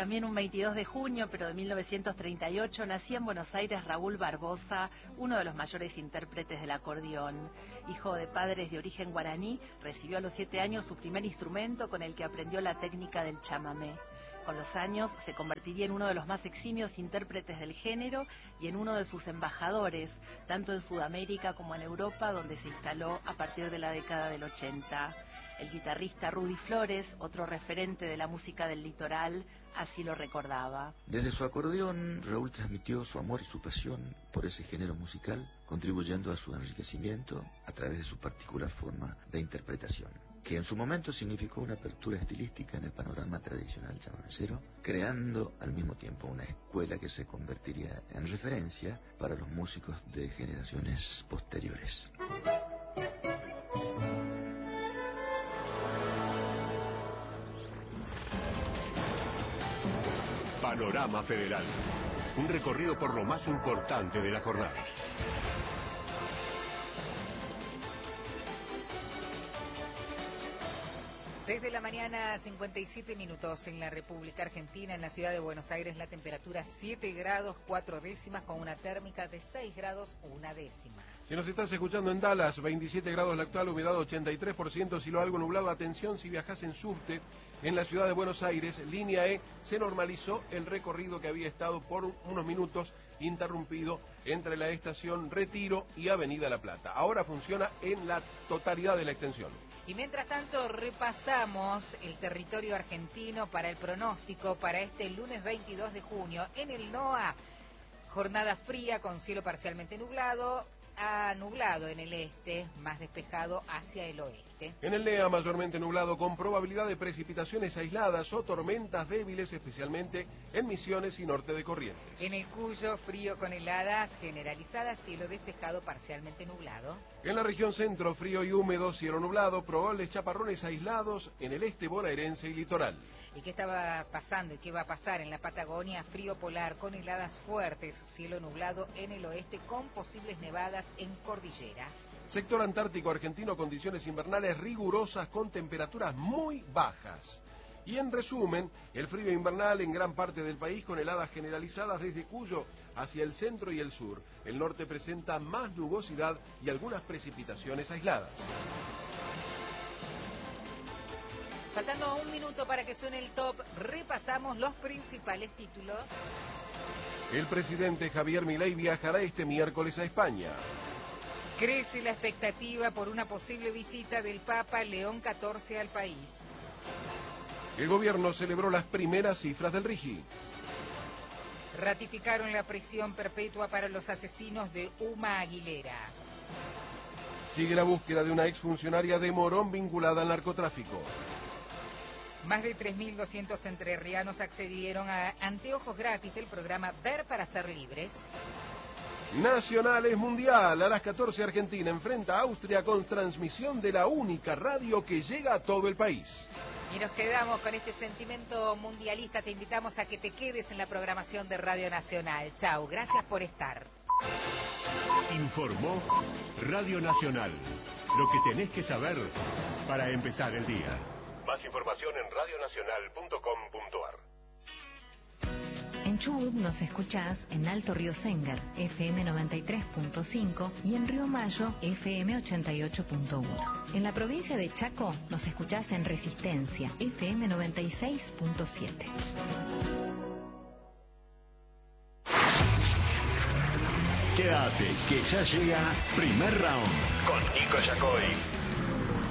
también un 22 de junio, pero de 1938, nacía en Buenos Aires Raúl Barbosa, uno de los mayores intérpretes del acordeón. Hijo de padres de origen guaraní, recibió a los 7 años su primer instrumento con el que aprendió la técnica del chamamé. Con los años se convertiría en uno de los más eximios intérpretes del género y en uno de sus embajadores, tanto en Sudamérica como en Europa, donde se instaló a partir de la década del 80. El guitarrista Rudy Flores, otro referente de la música del litoral, así lo recordaba. Desde su acordeón, Raúl transmitió su amor y su pasión por ese género musical, contribuyendo a su enriquecimiento a través de su particular forma de interpretación, que en su momento significó una apertura estilística en el panorama tradicional chamamecero, creando al mismo tiempo una escuela que se convertiría en referencia para los músicos de generaciones posteriores. Panorama Federal. Un recorrido por lo más importante de la jornada. 6 de la mañana, 57 minutos en la República Argentina. En la ciudad de Buenos Aires la temperatura 7 grados 4 décimas con una térmica de 6 grados 1 décima. Si nos estás escuchando en Dallas, 27 grados la actual, humedad 83%, cielo algo nublado. Atención, si viajás en subte en la ciudad de Buenos Aires, línea E, se normalizó el recorrido que había estado por unos minutos interrumpido entre la estación Retiro y Avenida La Plata. Ahora funciona en la totalidad de la extensión. Y mientras tanto repasamos el territorio argentino para el pronóstico para este lunes 22 de junio. En el NOA, jornada fría con cielo parcialmente nublado, nublado en el este, más despejado hacia el oeste. En el NEA mayormente nublado con probabilidad de precipitaciones aisladas o tormentas débiles, especialmente en Misiones y norte de Corrientes. En el Cuyo, frío con heladas generalizadas, cielo despejado parcialmente nublado. En la región centro, frío y húmedo, cielo nublado, probables chaparrones aislados en el este bonaerense y litoral. ¿Y qué estaba pasando y qué va a pasar en la Patagonia? Frío polar con heladas fuertes, cielo nublado en el oeste con posibles nevadas en cordillera. Sector antártico argentino, condiciones invernales rigurosas con temperaturas muy bajas. Y en resumen, el frío invernal en gran parte del país con heladas generalizadas desde Cuyo hacia el centro y el sur. El norte presenta más nubosidad y algunas precipitaciones aisladas. Faltando un minuto para que suene el top, repasamos los principales títulos. El presidente Javier Milei viajará este miércoles a España. Crece la expectativa por una posible visita del Papa León XIV al país. El gobierno celebró las primeras cifras del RIGI. Ratificaron la prisión perpetua para los asesinos de Uma Aguilera. Sigue la búsqueda de una exfuncionaria de Morón vinculada al narcotráfico. Más de 3.200 entrerrianos accedieron a anteojos gratis del programa Ver para Ser Libres. Nacionales Mundial, a las 14 Argentina enfrenta a Austria con transmisión de la única radio que llega a todo el país. Y nos quedamos con este sentimiento mundialista. Te invitamos a que te quedes en la programación de Radio Nacional. Chau, gracias por estar. Informó Radio Nacional. Lo que tenés que saber para empezar el día. Más información en radionacional.com.ar. En Chubut nos escuchás en Alto Río Sengar, FM 93.5 y en Río Mayo, FM 88.1. En la provincia de Chaco nos escuchás en Resistencia, FM 96.7. Quédate, que ya llega Primer Round con Nico Yacoy.